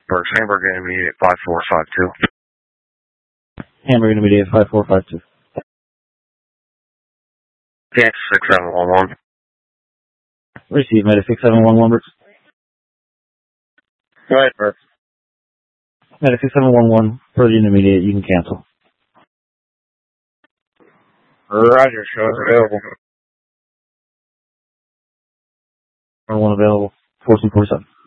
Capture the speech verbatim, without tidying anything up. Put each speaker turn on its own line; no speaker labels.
Burks, Hamburg Intermediate five four five two.
Hamburg Intermediate five four five two.
Phoenix six seven one one.
Receive, Medic six seven one one, Burks.
Go ahead, Burks.
Medic six seven one one, for the Intermediate, you can cancel.
Roger, show is available.
One available, fourteen forty-seven.